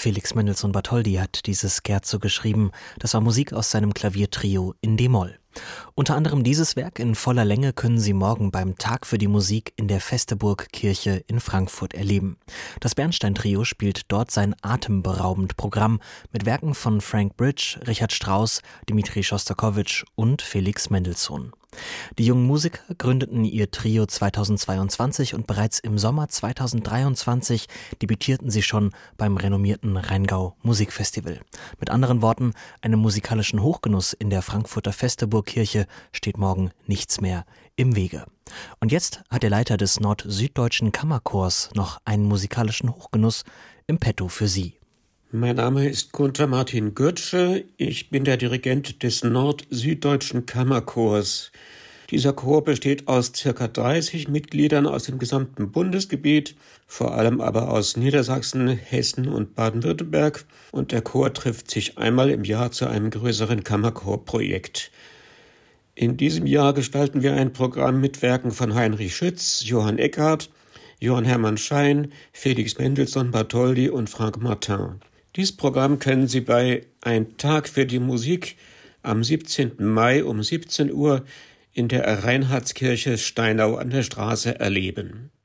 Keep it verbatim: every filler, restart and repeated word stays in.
Felix Mendelssohn Bartholdy hat dieses Scherzo geschrieben. Das war Musik aus seinem Klaviertrio in d-Moll. Unter anderem dieses Werk in voller Länge können Sie morgen beim Tag für die Musik in der Vesteburg-Kirche in Frankfurt erleben. Das Bernstein-Trio spielt dort sein atemberaubend Programm mit Werken von Frank Bridge, Richard Strauss, Dmitri Schostakowitsch und Felix Mendelssohn. Die jungen Musiker gründeten ihr Trio zweitausendzweiundzwanzig und bereits im Sommer zweitausenddreiundzwanzig debütierten sie schon beim renommierten Rheingau Musikfestival. Mit anderen Worten, einem musikalischen Hochgenuss in der Frankfurter Vesteburg-Kirche steht morgen nichts mehr im Wege. Und jetzt hat der Leiter des Nord-Süddeutschen Kammerchors noch einen musikalischen Hochgenuss im Petto für Sie. Mein Name ist Gunther Martin Gürtsche. Ich bin der Dirigent des Nord-Süddeutschen Kammerchors. Dieser Chor besteht aus circa dreißig Mitgliedern aus dem gesamten Bundesgebiet, vor allem aber aus Niedersachsen, Hessen und Baden-Württemberg. Und der Chor trifft sich einmal im Jahr zu einem größeren Kammerchorprojekt. In diesem Jahr gestalten wir ein Programm mit Werken von Heinrich Schütz, Johann Eckart, Johann Hermann Schein, Felix Mendelssohn Bartholdy und Frank Martin. Dieses Programm können Sie bei Ein Tag für die Musik am siebzehnten Mai um siebzehn Uhr in der Reinhardskirche Steinau an der Straße erleben.